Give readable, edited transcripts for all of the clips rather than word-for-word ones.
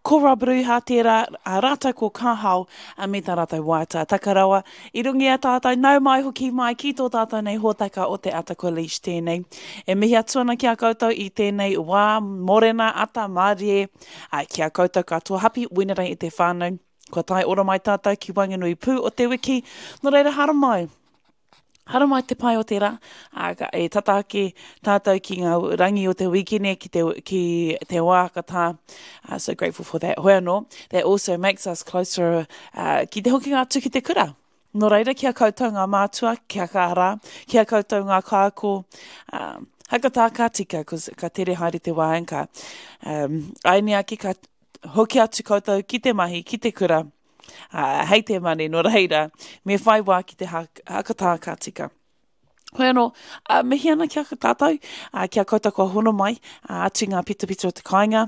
ko Rabaru ha tērā, a rātou ko kāhau, a me tā rātou waita takarawa. I rungi a tātou, nau mai hoki mai ki tō tātou nei hōtaka o te Atako Leash tēnei. E mihi atuana ki a koutou i tēnei wā morena ata marie, ki a koutou katoa hapi, winerei i te whānau. Kua tai ora mai tātou ki Wanganui Pū o te wiki, no reira hara mai. Hara mai te pai o te rā, e tata ake tātou ki ngā rangi o te wikine ki te wākatā. So grateful for that. Hoi anō, that also makes us closer ki te hoki ngā tuki te kura. No reira, kia koutou ngā mātua, kia kārā, kia koutou ngā kāko, haka tā kā tika, ka tere haere te wāenka. Aini ake ka hoki atu koutou ki te mahi, ki te kura, hei te mane, no reira, me whai wā ki te hakatā ka tika. Hoi anō, mihi ana kia tātou, kia koutou kua hono mai, atu ngā pita o te kāinga,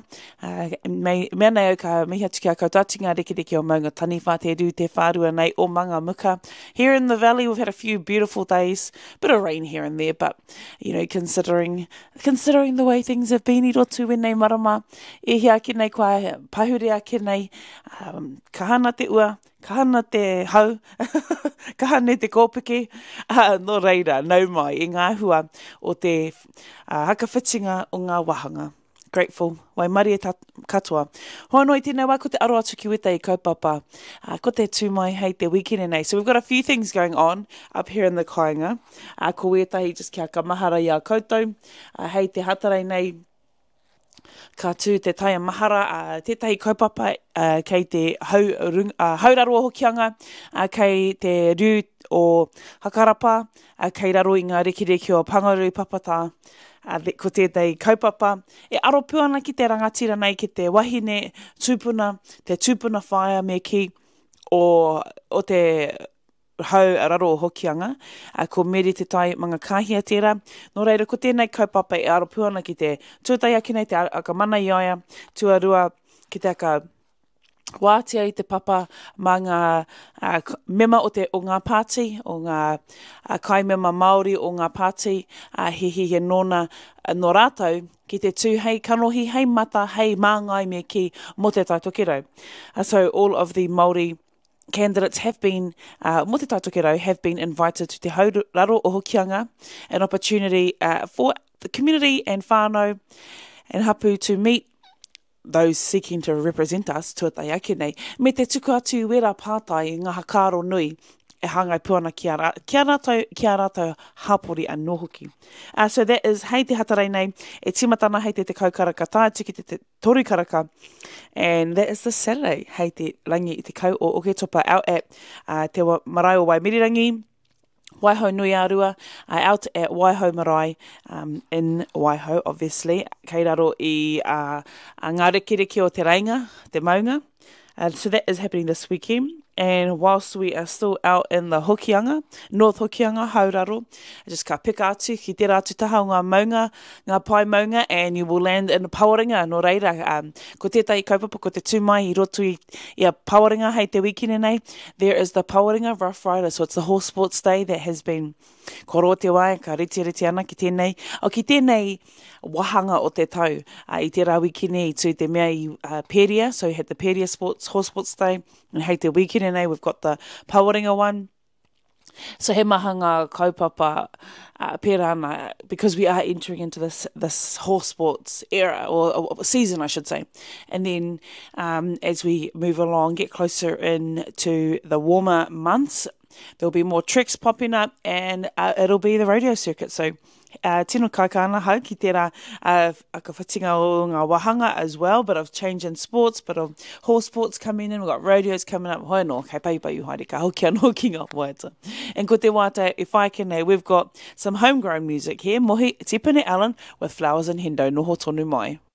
mea nei au ka mihi atu kia koutou atu ngā reki o maunga taniwha te ru te whārua nei o manga muka. Here in the valley, we've had a few beautiful days, bit of rain here and there, but, you know, considering the way things have been, I rotu wenei marama, e hea ki nei kua pahurea ki nei, kahana te ua, kahana te hau, kahane te kōpiki, no reira, nau mai, i ngā hua o te hakawhitinga o ngā wahanga. Grateful, wai mari e katoa. Honoi tēnā wā, ko te aro atu ki weta i kaupapa. Ko te tūmai hei te weekend nei. So we've got a few things going on up here in the kāinga. Ko wetahi just kia ka mahara i a koutou. Hei te hatarai nei, ka tū te taia mahara, tētahi kaupapa kei te hauraro hokianga, kei te rū o Hakarapa, kei raro i ngā reki o Pangaru Papata, ko tētai kaupapa. E aro puana ki te rangatira nei ki te wahine tūpuna, te tūpuna whaia me ki o te hau raro o hokianga, ko meri te tai manga kāhia tērā. No reira, ko tēnei kaupapa e aro puana ki te tuatai ake nei te aka mana i aia, tuarua ki te aka wātia i te papa mā ngā mema o ngā pāti, o ngā kaimema Māori o ngā pāti, he nōna no rātou ki te tū hei kanohi, hei mata, hei māngai me ki mo te tai tokerau. So all of the Māori candidates have been, mo te tai tokerau, have been invited to te hauraro o hokianga, an opportunity for the community and whānau and hapu to meet those seeking to represent us, tuatai ake nei, me te tuku atu wera pātai ngā hakaro nui, e hangai puana ki a rātou hapori anō hoki. So that is, hei te hatarai nei, e timatana hei te kaukaraka, tātu ki te toru karaka, and that is this Saturday, hei te rangi i te kau o Oketopa out at te marae o Waimirirangi, Waiho Nui Arua, out at Waiho Marae, in Waiho, obviously, kei raro i ngā reki o te Reinga, te Maunga. So that is happening this weekend. And whilst we are still out in the Hokianga, North Hokianga, Hauraro, just ka pika atu ki te rātu taha o ngā maunga, ngā pai maunga, and you will land in Pawaringa, no reira. Ko tētai kaupapa, ko te tūmai i roto i a Pawaringa hei te wikine nei. There is the Pawaringa Rough Rider, so it's the horse sports day that has been koro te wai, ka reti ana ki tēnei. O ki tēnei wahanga o te tau, I te rā wikine i tū te mea i Peria, so we had the Peria horse sports day, and hei te wikine nei, we've got the Pawaringa one. So he maha ngā kaupapa pērana, because we are entering into this horse sports era, or season I should say. And then as we move along, get closer into the warmer months, there'll be more tricks popping up, and it'll be the rodeo circuit. So tino kaikana hau ki tērā akawhitinga o ngā wahanga as well, but of change in sports, but of horse sports coming in, we've got rodeos coming up, hoi no, kei paipai haere ka hoki anō ki ngā wāta. And ko te wāta, e whai kene, we've got some homegrown music here, mohi Tipene Allen with Flowers and Hendo, noho tonu mai.